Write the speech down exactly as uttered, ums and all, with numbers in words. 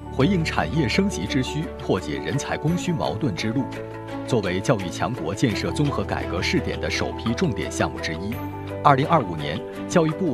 回应产业升级之需，破解人才供需矛盾之路。作为教育强国建设综合改革试点的首批重点项目之一，二零二五年教育部